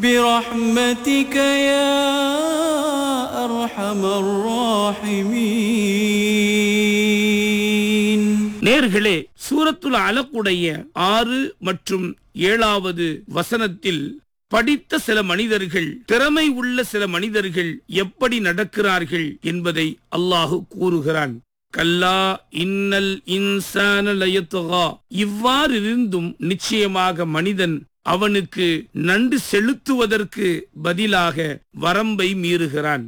برحمتك يا أرحم الراحمين. நேர்களே, சூரத்துல் அலக்குடைய 6 மற்றும் 7வது வசனத்தில் படித்த சில மனிதர்கள், திறமை உள்ள சில மனிதர்கள் எப்படி நடக்கிறார்கள் என்பதை அல்லாஹு கூறுகிறான். கல்லா இன்னல் இன்சான லயத்கா. இவ்வாறிருந்தும் நிச்சயமாக மனிதன் அவனுக்கு நன்றி செலுத்துவதற்கு பதிலாக வரம்பை மீறுகிறான்.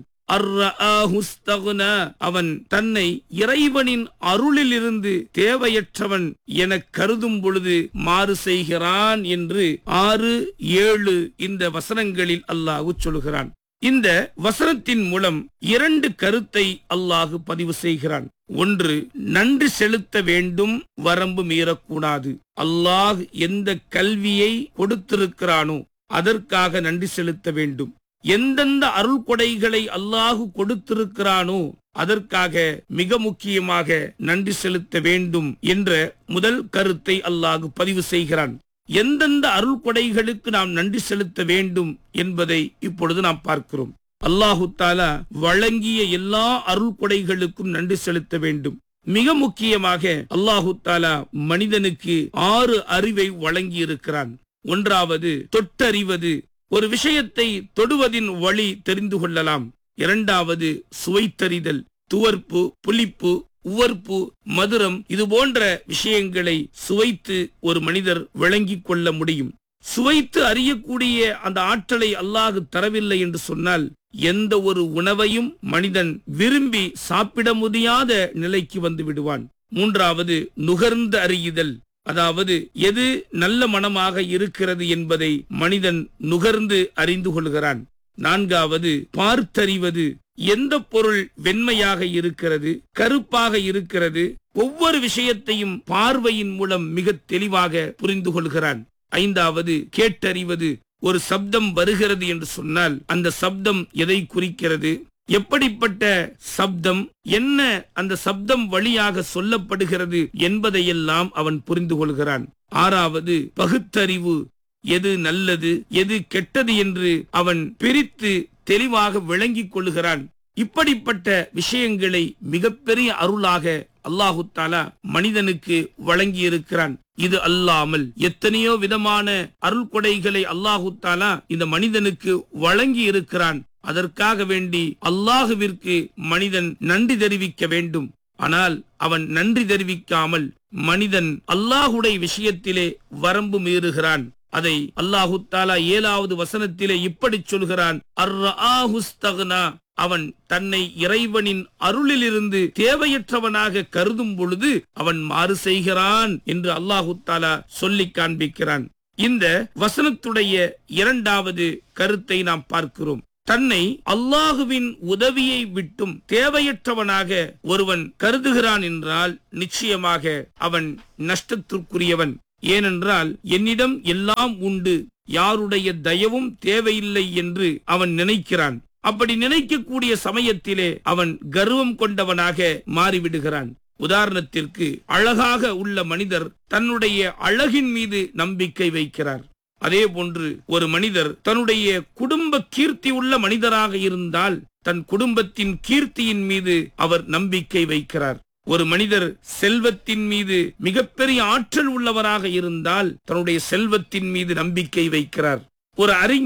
அவன் தன்னை இறைவனின் அருளிலிருந்து தேவையற்றவன் என கருதும் பொழுது மாறு செய்கிறான் என்று 6, 7 இந்த வசனங்களில் அல்லாஹ் சொல்கிறான். இந்த வசனத்தின் மூலம் 2 கருத்தை அல்லாஹ் பதிவு செய்கிறான். ஒன்று, நன்றி செலுத்த வேண்டும், வரம்பு மீறக்கூடாது. அல்லாஹ் எந்த கல்வியை கொடுத்திருக்கிறானோ அதற்காக நன்றி செலுத்த வேண்டும். எந்தெந்த அருள் கொடைகளை அல்லாஹு கொடுத்திருக்கிறானோ அதற்காக மிக முக்கியமாக நன்றி செலுத்த வேண்டும் என்ற முதல் கருத்தை அல்லாஹ் பதிவு செய்கிறான். எந்தெந்த அருள் கொடைகளுக்கு நாம் நன்றி செலுத்த வேண்டும் என்பதை இப்பொழுது நாம் பார்க்கிறோம். அல்லாஹு தாலா வழங்கிய எல்லா அருள் கொடைகளுக்கும் நன்றி செலுத்த வேண்டும். மிக முக்கியமாக அல்லாஹு தாலா மனிதனுக்கு 6 அறிவை வழங்கி இருக்கிறான். ஒன்றாவது, தொட்டறிவது. ஒரு விஷயத்தை தொடுவதின் வழி தெரிந்து கொள்ளலாம். இரண்டாவது, சுவைத்தறிதல். துவர்ப்பு, புளிப்பு, உவர்ப்பு, மதுரம், இது போன்ற விஷயங்களை சுவைத்து ஒரு மனிதர் விளங்கிக் கொள்ள முடியும். சுவைத்து அறியக்கூடிய அந்த ஆற்றலை அல்லாஹ் தரவில்லை என்று சொன்னால் எந்த ஒரு உணவையும் மனிதன் விரும்பி சாப்பிட முடியாத நிலைக்கு வந்து விடுவான். மூன்றாவது, நுகர்ந்து அறியுதல். அதாவது எது நல்ல மனமாக இருக்கிறது என்பதை மனிதன் நுகர்ந்து அறிந்து கொள்கிறான். நான்காவது, பார்த்தறிவது. எந்த பொருள் வெண்மையாக இருக்கிறது, கருப்பாக இருக்கிறது, ஒவ்வொரு விஷயத்தையும் பார்வையின் மூலம் மிக தெளிவாக புரிந்து கொள்கிறான். ஐந்தாவது, கேட்டறிவது. ஒரு சப்தம் வருகிறது என்று சொன்னால் அந்த சப்தம் எதை குறிக்கிறது, எப்படிப்பட்ட சப்தம், என்ன அந்த சப்தம் வழியாக சொல்லப்படுகிறது என்பதையெல்லாம் அவன் புரிந்து கொள்கிறான். ஆறாவது, பகுத்தறிவு. எது நல்லது, எது கெட்டது என்று அவன் பிரித்து தெளிவாக விளங்கிக் கொள்கிறான். இப்படிப்பட்ட விஷயங்களை மிகப்பெரிய அருளாக அல்லாஹு தாலா மனிதனுக்கு வழங்கி இருக்கிறான். இது அல்லாமல் எத்தனையோ விதமான அருள் கொடைகளை அல்லாஹு தாலா இந்த மனிதனுக்கு வழங்கி இருக்கிறான். அதற்காக வேண்டி அல்லாஹுவிற்கு மனிதன் நன்றி தெரிவிக்க வேண்டும். ஆனால் அவன் நன்றி தெரிவிக்காமல் மனிதன் அல்லாஹுடைய விஷயத்திலே வரம்பு மீறுகிறான். அதை அல்லாஹு தாலா 7வது வசனத்திலே இப்படி சொல்கிறான், அர்ஆஹுஸ்தக்னா. அவன் தன்னை இறைவனின் அருளிலிருந்து தேவையற்றவனாக கருதும் பொழுது அவன் மாறு செய்கிறான் என்று அல்லாஹு தாலா சொல்லி காண்பிக்கிறான். இந்த வசனத்துடைய 2வது கருத்தை நாம் பார்க்கிறோம். தன்னை அல்லாஹுவின் உதவியை விட்டும் தேவையற்றவனாக ஒருவன் கருதுகிறான் என்றால் நிச்சயமாக அவன் நஷ்டத்திற்குரியவன். ஏனென்றால் என்னிடம் எல்லாம் உண்டு, யாருடைய தயவும் தேவையில்லை என்று அவன் நினைக்கிறான். அப்படி நினைக்கக்கூடிய சமயத்திலே அவன் கர்வம் கொண்டவனாக மாறிவிடுகிறான். உதாரணத்திற்கு, அழகாக உள்ள மனிதர் தன்னுடைய அழகின் மீது நம்பிக்கை வைக்கிறார். அதே போன்று ஒரு மனிதர் தன்னுடைய குடும்ப கீர்த்தி உள்ள மனிதராக இருந்தால் தன் குடும்பத்தின் கீர்த்தியின் மீது அவர் நம்பிக்கை வைக்கிறார். ஒரு மனிதர் செல்வத்தின் மீது மிகப்பெரிய ஆற்றல் உள்ளவராக இருந்தால் தன்னுடைய செல்வத்தின் மீது நம்பிக்கை வைக்கிறார். ஒரு அறிஞர்